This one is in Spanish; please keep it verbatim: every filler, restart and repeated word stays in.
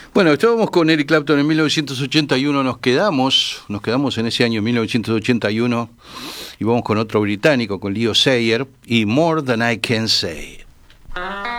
Bueno, estábamos con Eric Clapton en mil novecientos ochenta y uno, nos quedamos, nos quedamos en ese año mil novecientos ochenta y uno y vamos con otro británico, con Leo Sayer y More Than I Can Say.